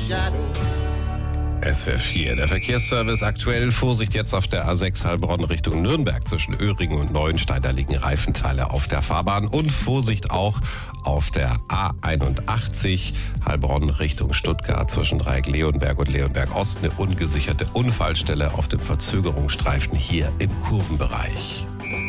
SWR 4, der Verkehrsservice aktuell. Vorsicht jetzt auf der A6 Heilbronn Richtung Nürnberg. Zwischen Öhringen und Neuenstein, da liegen Reifenteile auf der Fahrbahn. Und Vorsicht auch auf der A81 Heilbronn Richtung Stuttgart. Zwischen Dreieck Leonberg und Leonberg Ost eine ungesicherte Unfallstelle auf dem Verzögerungsstreifen hier im Kurvenbereich.